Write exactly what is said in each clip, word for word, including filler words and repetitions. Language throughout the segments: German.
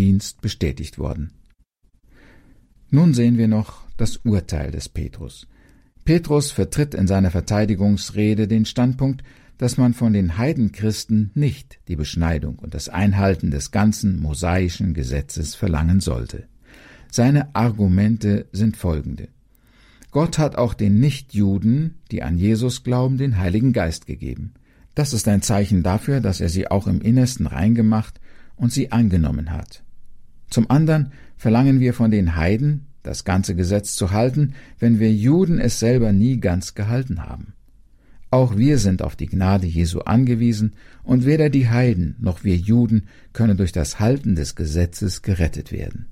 Dienst bestätigt worden. Nun sehen wir noch das Urteil des Petrus. Petrus vertritt in seiner Verteidigungsrede den Standpunkt, dass man von den Heidenchristen nicht die Beschneidung und das Einhalten des ganzen mosaischen Gesetzes verlangen sollte. Seine Argumente sind folgende. Gott hat auch den Nichtjuden, die an Jesus glauben, den Heiligen Geist gegeben. Das ist ein Zeichen dafür, dass er sie auch im Innersten reingemacht und sie angenommen hat. Zum anderen verlangen wir von den Heiden, das ganze Gesetz zu halten, wenn wir Juden es selber nie ganz gehalten haben. Auch wir sind auf die Gnade Jesu angewiesen, und weder die Heiden noch wir Juden können durch das Halten des Gesetzes gerettet werden.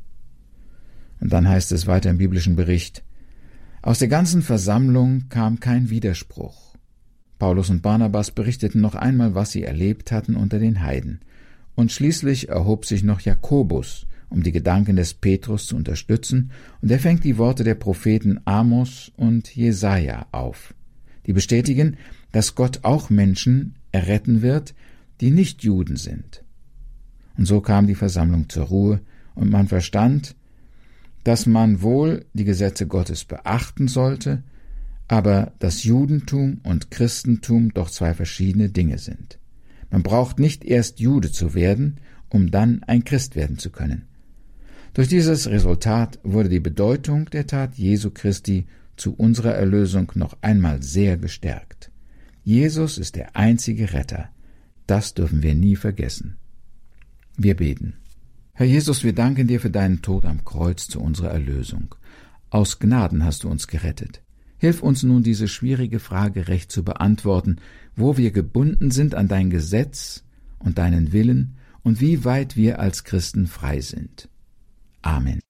Und dann heißt es weiter im biblischen Bericht, aus der ganzen Versammlung kam kein Widerspruch. Paulus und Barnabas berichteten noch einmal, was sie erlebt hatten unter den Heiden. Und schließlich erhob sich noch Jakobus, um die Gedanken des Petrus zu unterstützen, und er fängt die Worte der Propheten Amos und Jesaja auf. Die bestätigen, dass Gott auch Menschen erretten wird, die nicht Juden sind. Und so kam die Versammlung zur Ruhe, und man verstand, dass man wohl die Gesetze Gottes beachten sollte, aber das Judentum und Christentum doch zwei verschiedene Dinge sind. Man braucht nicht erst Jude zu werden, um dann ein Christ werden zu können. Durch dieses Resultat wurde die Bedeutung der Tat Jesu Christi zu unserer Erlösung noch einmal sehr gestärkt. Jesus ist der einzige Retter. Das dürfen wir nie vergessen. Wir beten. Herr Jesus, wir danken dir für deinen Tod am Kreuz zu unserer Erlösung. Aus Gnaden hast du uns gerettet. Hilf uns nun, diese schwierige Frage recht zu beantworten, wo wir gebunden sind an dein Gesetz und deinen Willen und wie weit wir als Christen frei sind. Amen.